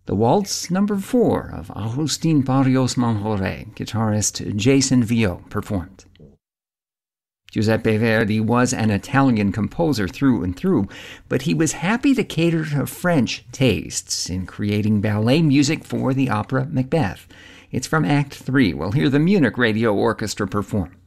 The Waltz No. 4 of Agustín Barrios Manjoré, guitarist Jason Vio performed. Giuseppe Verdi was an Italian composer through and through, but he was happy to cater to French tastes in creating ballet music for the opera Macbeth. It's from Act 3. We'll hear the Munich Radio Orchestra perform.